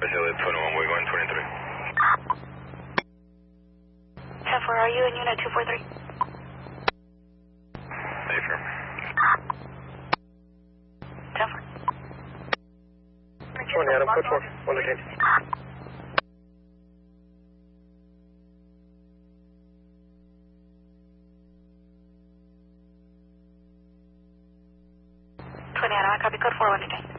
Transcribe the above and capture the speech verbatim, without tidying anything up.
Elliott twenty-one, we're going twenty-three. ten four, are you in unit two four three? Affirm. ten four. twenty, Adam, code four, one again. twenty, Adam, I copy code four, one again.